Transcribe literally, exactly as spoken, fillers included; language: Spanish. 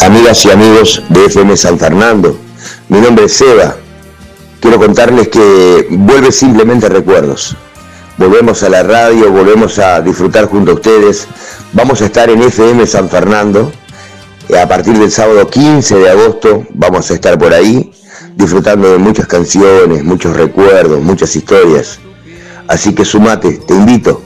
Amigas y amigos de F M San Fernando, mi nombre es Seba. Quiero contarles que vuelve Simplemente Recuerdos. Volvemos a la radio, volvemos a disfrutar junto a ustedes. Vamos a estar en F M San Fernando. A partir del sábado quince de agosto vamos a estar por ahí, disfrutando de muchas canciones, muchos recuerdos, muchas historias. Así que sumate, te invito.